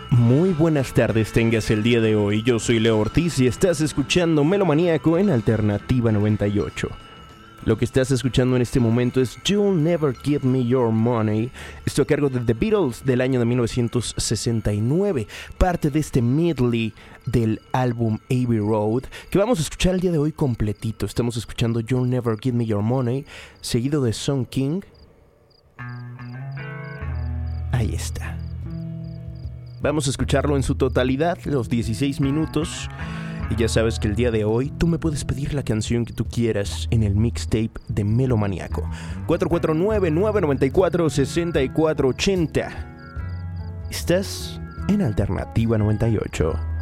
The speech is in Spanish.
Muy buenas tardes tengas el día de hoy. Yo soy Leo Ortiz y estás escuchando Melomaníaco en Alternativa 98. Lo que estás escuchando en este momento es You'll Never Give Me Your Money. Esto a cargo de The Beatles del año de 1969. Parte de este medley del álbum Abbey Road que vamos a escuchar el día de hoy completito. Estamos escuchando You'll Never Give Me Your Money, seguido de Song King. Ahí está. Vamos a escucharlo en su totalidad, los 16 minutos. Y ya sabes que el día de hoy tú me puedes pedir la canción que tú quieras en el mixtape de Melomaníaco. 449-994-6480. Estás en Alternativa 98.